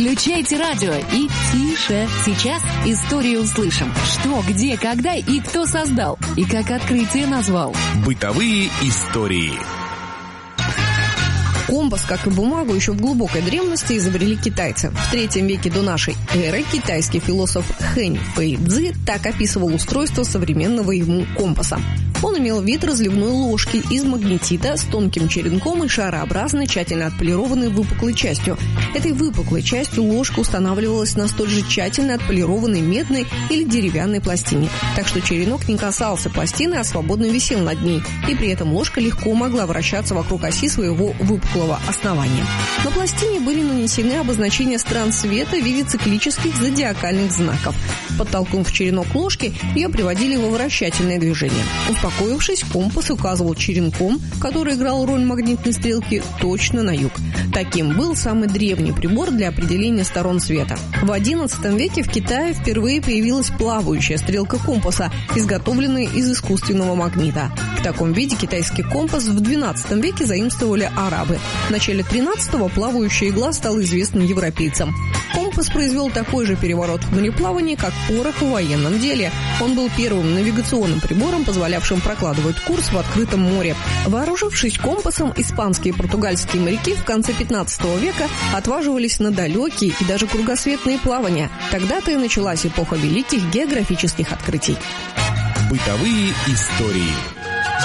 Включайте радио и тише. Сейчас историю услышим. Что, где, когда и кто создал, и как открытие назвал. Бытовые истории. Компас, как и бумагу, еще в глубокой древности изобрели китайцы. В III веке до нашей эры китайский философ Хэнь Фэйцзи так описывал устройство современного ему компаса. Он имел вид разливной ложки из магнетита с тонким черенком и шарообразной, тщательно отполированной выпуклой частью. Этой выпуклой частью ложка устанавливалась на столь же тщательно отполированной медной или деревянной пластине, так что черенок не касался пластины, а свободно висел над ней, и при этом ложка легко могла вращаться вокруг оси своего выпуклого основания. На пластине были нанесены обозначения стран света в виде циклических зодиакальных знаков. Подтолкнув черенок ложки, ее приводили во вращательное движение. Успокоившись, компас указывал черенком, который играл роль магнитной стрелки, точно на юг. Таким был самый древний прибор для определения сторон света. В XI веке в Китае впервые появилась плавающая стрелка компаса, изготовленная из искусственного магнита. В таком виде китайский компас в XII веке заимствовали арабы. В начале XIII плавающая игла стала известным европейцам. Компас произвел такой же переворот в мореплавании, как порох в военном деле. Он был первым навигационным прибором, позволявшим прокладывать курс в открытом море. Вооружившись компасом, испанские и португальские моряки в конце XV века отваживались на далекие и даже кругосветные плавания. Тогда-то и началась эпоха великих географических открытий. Бытовые истории.